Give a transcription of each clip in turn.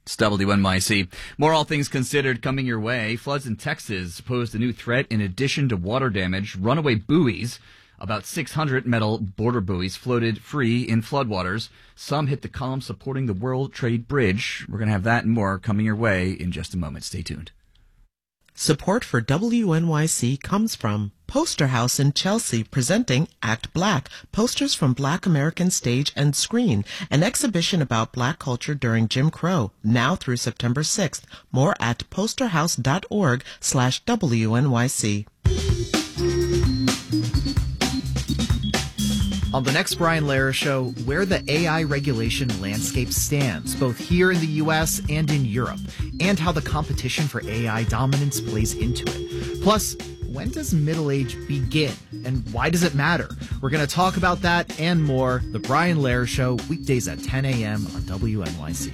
It's WNYC. More All Things Considered coming your way. Floods in Texas posed a new threat in addition to water damage. Runaway buoys. About 600 metal border buoys floated free in floodwaters. Some hit the column supporting the World Trade Bridge. We're going to have that and more coming your way in just a moment. Stay tuned. Support for WNYC comes from Poster House in Chelsea, presenting Act Black, posters from Black American stage and screen, an exhibition about Black culture during Jim Crow, now through September 6th. More at posterhouse.org/WNYC. On the next Brian Lehrer Show, where the AI regulation landscape stands, both here in the U.S. and in Europe, and how the competition for AI dominance plays into it. Plus, when does middle age begin, and why does it matter? We're going to talk about that and more. The Brian Lehrer Show, weekdays at 10 a.m. on WNYC.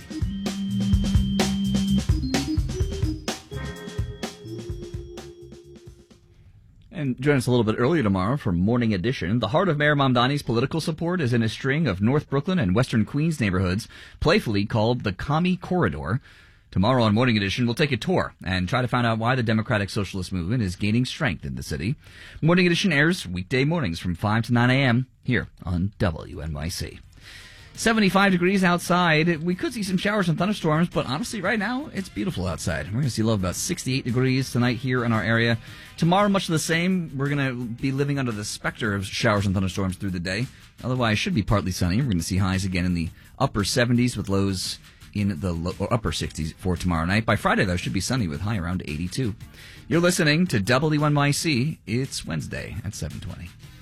And join us a little bit earlier tomorrow for Morning Edition. The heart of Mayor Mamdani's political support is in a string of North Brooklyn and Western Queens neighborhoods, playfully called the Commie Corridor. Tomorrow on Morning Edition, we'll take a tour and try to find out why the Democratic Socialist Movement is gaining strength in the city. Morning Edition airs weekday mornings from 5 to 9 a.m. here on WNYC. 75 degrees outside. We could see some showers and thunderstorms, but honestly, right now, it's beautiful outside. We're going to see low of about 68 degrees tonight here in our area. Tomorrow, much of the same. We're going to be living under the specter of showers and thunderstorms through the day. Otherwise, it should be partly sunny. We're going to see highs again in the upper 70s with lows in the upper 60s for tomorrow night. By Friday, though, it should be sunny with high around 82. You're listening to WNYC. It's Wednesday at 7:20.